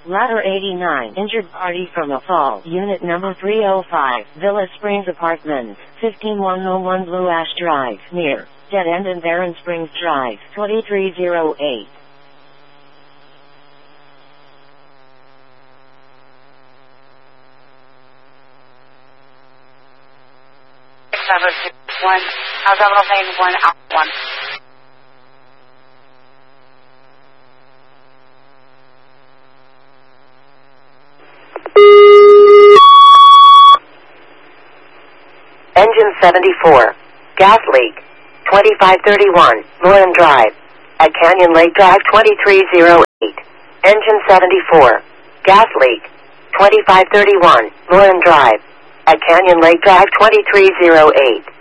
Ladder 89. Injured party from a fall. Unit number 305. Villa Springs Apartments. 15101 Blue Ash Drive. Near Dead End and Barron Springs Drive. 2308. 761. Alabama Lane 1 out 1. Engine 74. Gas leak. 2531 Lauren Drive. At Canyon Lake Drive 2308. Engine 74. Gas leak. 2531 Lauren Drive. At Canyon Lake Drive 2308.